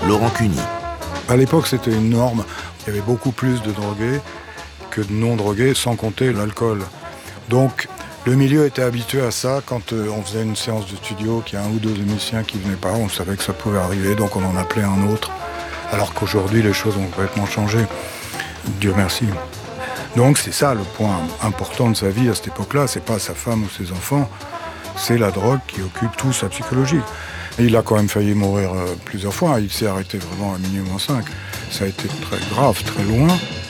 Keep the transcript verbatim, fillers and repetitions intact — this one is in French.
Laurent Cuny. À l'époque, c'était une norme. Il y avait beaucoup plus de drogués que de non-drogués, sans compter l'alcool. Donc, le milieu était habitué à ça. Quand euh, on faisait une séance de studio, qu'il y a un ou deux musiciens qui venaient pas, on savait que ça pouvait arriver, donc on en appelait un autre. Alors qu'aujourd'hui, les choses ont complètement changé. Dieu merci. Donc c'est ça le point important de sa vie à cette époque-là. C'est pas sa femme ou ses enfants, c'est la drogue qui occupe toute sa psychologie. Et il a quand même failli mourir euh, plusieurs fois. Il s'est arrêté vraiment à minuit moins cinq. Ça a été très grave, très loin.